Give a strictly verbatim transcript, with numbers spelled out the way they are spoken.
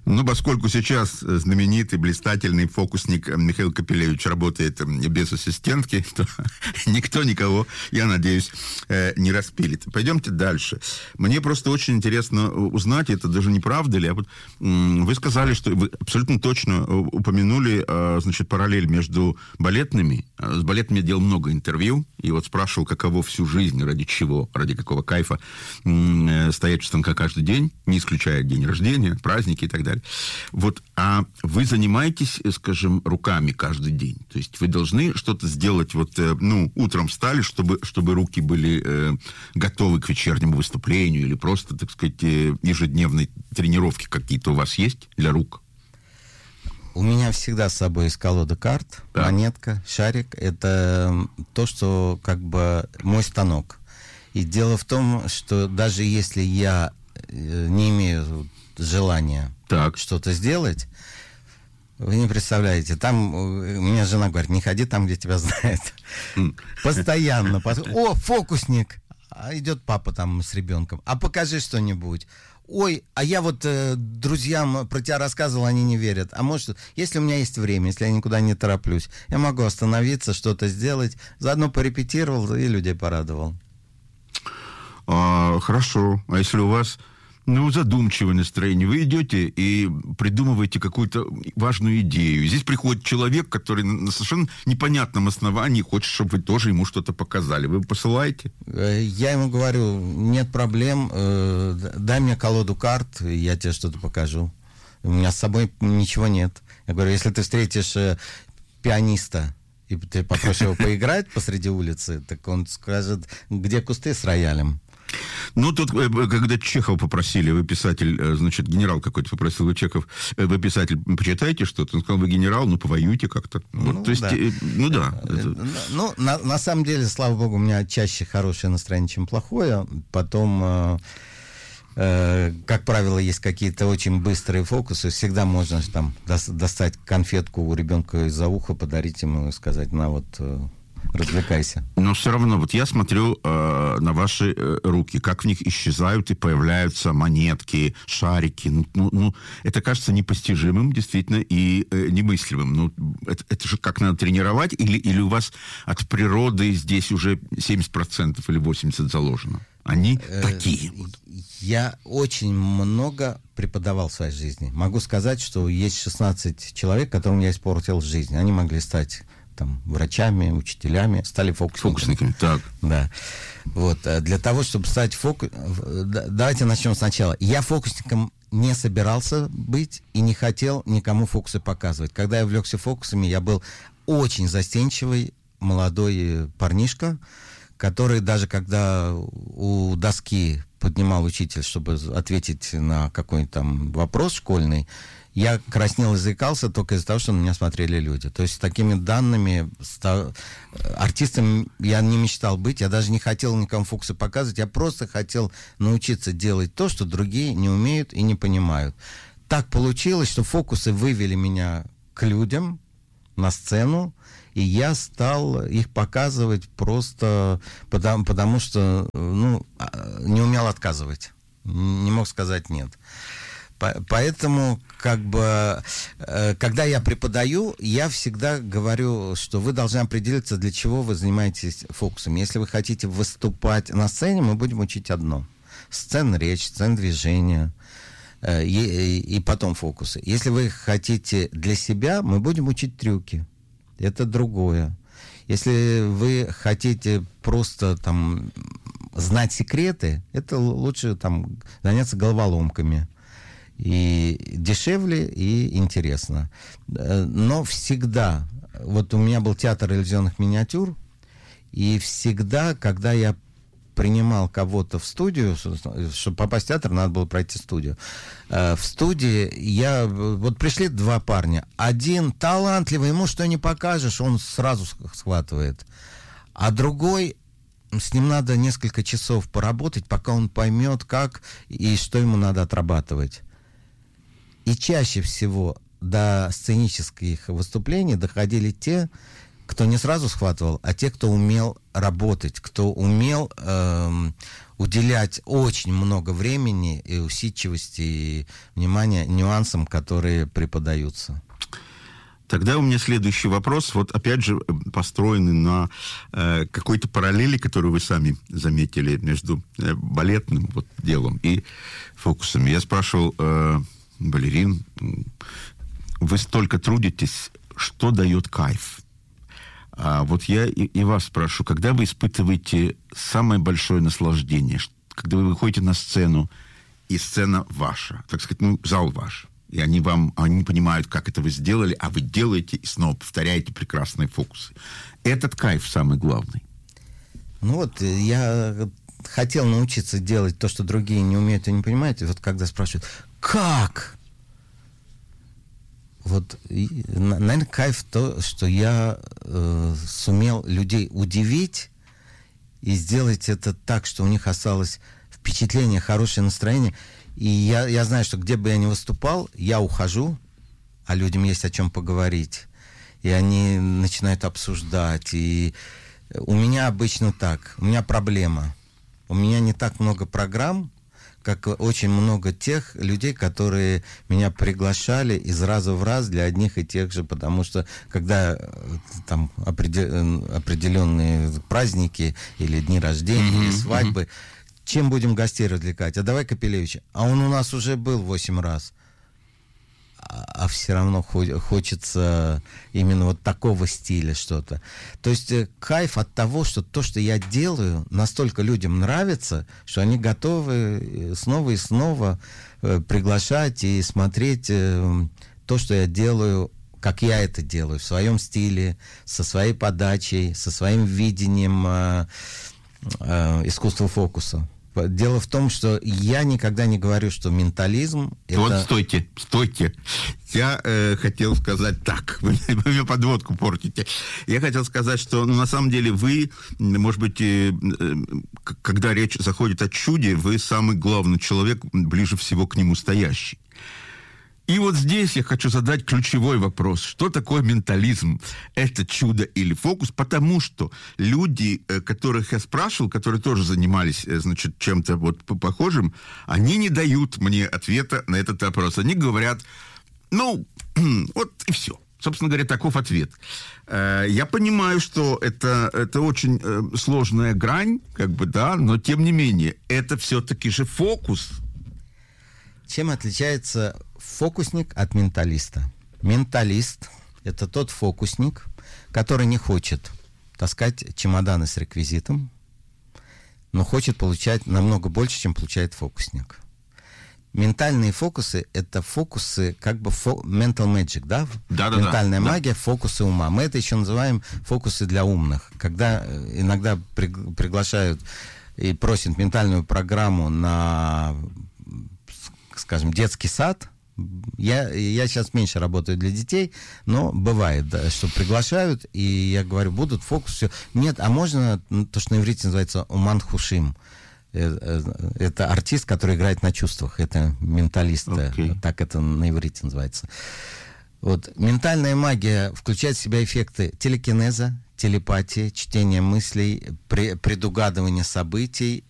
Ну, поскольку сейчас знаменитый, блистательный фокусник Михаил Капелевич работает без ассистентки, то никто никого, я надеюсь, не распилит. Пойдемте дальше. Мне просто очень интересно узнать, это даже не правда ли, а вот вы сказали, что вы абсолютно точно упомянули, значит, параллель между балетными. С балетами я делал много интервью, и вот спрашивал, каково всю жизнь, ради чего, ради какого кайфа стоять у станка каждый день, не исключая день рождения, праздники и так далее. Вот, а вы занимаетесь, скажем, руками каждый день? То есть вы должны что-то сделать, вот, ну, утром встали, чтобы, чтобы руки были э, готовы к вечернему выступлению, или просто, так сказать, ежедневные тренировки какие-то у вас есть для рук? У меня всегда с собой есть колода карт, да. Монетка, шарик. Это то, что как бы мой станок. И дело в том, что даже если я не имею желания так. что-то сделать, вы не представляете, там у меня жена говорит, не ходи там, где тебя знают. Постоянно. О, фокусник! А идет папа там с ребенком. А покажи что-нибудь. Ой, а я вот э, друзьям про тебя рассказывал, они не верят. А может, если у меня есть время, если я никуда не тороплюсь, я могу остановиться, что-то сделать, заодно порепетировал и людей порадовал. А, хорошо. А если у вас, ну, задумчивое настроение, вы идете и придумываете какую-то важную идею. Здесь приходит человек, который на совершенно непонятном основании хочет, чтобы вы тоже ему что-то показали. Вы посылаете? Я ему говорю, нет проблем, дай мне колоду карт, я тебе что-то покажу. У меня с собой ничего нет. Я говорю, если ты встретишь пианиста, и ты попросишь его поиграть посреди улицы, так он скажет, где кусты с роялем. Ну, тут, когда Чехова попросили, вы писатель, значит, генерал какой-то попросил, вы Чехов, вы писатель, почитайте что-то, он сказал, вы генерал, ну, повоюйте как-то. Вот, ну, то есть, да. ну, да. Это... Ну, на, на самом деле, слава богу, у меня чаще хорошее настроение, чем плохое. Потом, э, э, как правило, есть какие-то очень быстрые фокусы, всегда можно там достать конфетку у ребенка из-за уха, подарить ему и сказать, на вот... Э, развлекайся. Но все равно, вот я смотрю э, на ваши э, руки, как в них исчезают и появляются монетки, шарики. Ну, ну, ну это кажется непостижимым, действительно, и э, немыслимым. Ну, это, это же как надо тренировать, или, или у вас от природы здесь уже семьдесят процентов или восемьдесят процентов заложено? Они э, такие. Я очень много преподавал в своей жизни. Могу сказать, что есть шестнадцать человек, которым я испортил жизнь. Они могли стать... там, врачами, учителями, стали фокусниками. Фокусниками, так. Да. Вот. Для того, чтобы стать фокусником... Давайте начнем сначала. Я фокусником не собирался быть и не хотел никому фокусы показывать. Когда я увлекся фокусами, я был очень застенчивый молодой парнишка, который даже когда у доски поднимал учитель, чтобы ответить на какой-нибудь там вопрос школьный, я краснел и заикался только из-за того, что на меня смотрели люди. То есть с такими данными ста... артистом я не мечтал быть, я даже не хотел никому фокусы показывать, я просто хотел научиться делать то, что другие не умеют и не понимают. Так получилось, что фокусы вывели меня к людям на сцену, и я стал их показывать просто потому, потому что ну, не умел отказывать, не мог сказать «нет». Поэтому, как бы, когда я преподаю, я всегда говорю, что вы должны определиться, для чего вы занимаетесь фокусами. Если вы хотите выступать на сцене, мы будем учить одно. Сцена речь, сцена движения и, и потом фокусы. Если вы хотите для себя, мы будем учить трюки. Это другое. Если вы хотите просто там знать секреты, это лучше там заняться головоломками. И дешевле, и интересно. Но всегда, вот у меня был театр иллюзионных миниатюр, и всегда, когда я принимал кого-то в студию, чтобы попасть в театр, надо было пройти студию. В студии я, вот пришли два парня, один талантливый, ему что не покажешь, он сразу схватывает, а другой, с ним надо несколько часов поработать, пока он поймет, как и что ему надо отрабатывать. И чаще всего до сценических выступлений доходили те, кто не сразу схватывал, а те, кто умел работать, кто умел э, уделять очень много времени и усидчивости, и внимания нюансам, которые преподаются. Тогда у меня следующий вопрос, вот опять же построенный на э, какой-то параллели, которую вы сами заметили между э, балетным вот делом и фокусами. Я спрашивал э, балерин, вы столько трудитесь, что дает кайф? А вот я и, и вас спрошу, когда вы испытываете самое большое наслаждение, когда вы выходите на сцену, и сцена ваша, так сказать, ну, зал ваш, и они вам, они не понимают, как это вы сделали, а вы делаете и снова повторяете прекрасные фокусы. Этот кайф самый главный. Ну вот, я хотел научиться делать то, что другие не умеют и не понимают, и вот когда спрашивают, как? Вот, и, наверное, кайф то, что я э, сумел людей удивить и сделать это так, что у них осталось впечатление, хорошее настроение. И я, я знаю, что где бы я ни выступал, я ухожу, а людям есть о чем поговорить. И они начинают обсуждать. И у меня обычно так, у меня проблема. У меня не так много программ, как очень много тех людей, которые меня приглашали из раза в раз для одних и тех же, потому что когда там определенные праздники или дни рождения, mm-hmm. или свадьбы, mm-hmm. чем будем гостей развлекать? А давай Капелевича. А он у нас уже был восемь раз. А, а все равно хо- хочется именно вот такого стиля что-то. То есть э, кайф от того, что то, что я делаю, настолько людям нравится, что они готовы снова и снова э, приглашать и смотреть э, то, что я делаю, как я это делаю, в своем стиле, со своей подачей, со своим видением э, э, искусства фокуса. Дело в том, что я никогда не говорю, что ментализм... Вот это... стойте, стойте. Я э, хотел сказать так. Вы, вы мне подводку портите. Я хотел сказать, что ну, на самом деле вы, может быть, э, э, когда речь заходит о чуде, вы самый главный человек, ближе всего к нему стоящий. И вот здесь я хочу задать ключевой вопрос. Что такое ментализм? Это чудо или фокус? Потому что люди, которых я спрашивал, которые тоже занимались, значит, чем-то вот похожим, они не дают мне ответа на этот вопрос. Они говорят, ну, вот и все. Собственно говоря, таков ответ. Я понимаю, что это, это очень сложная грань, как бы, да, но тем не менее, это все-таки же фокус. Чем отличается фокусник от менталиста? Менталист – это тот фокусник, который не хочет таскать чемоданы с реквизитом, но хочет получать намного больше, чем получает фокусник. Ментальные фокусы – это фокусы, как бы фо- mental magic, да? Да-да-да. Ментальная да. магия, фокусы ума. Мы это еще называем фокусы для умных. Когда иногда при- приглашают и просят ментальную программу на, скажем, детский сад. Я, я сейчас меньше работаю для детей, но бывает, да, что приглашают, и я говорю, будут фокусы. Нет, а можно, то, что на иврите называется «уман хушим». Это артист, который играет на чувствах. Это менталист, okay. Так это на иврите называется. Вот. Ментальная магия включает в себя эффекты телекинеза, телепатии, чтения мыслей, предугадывания событий,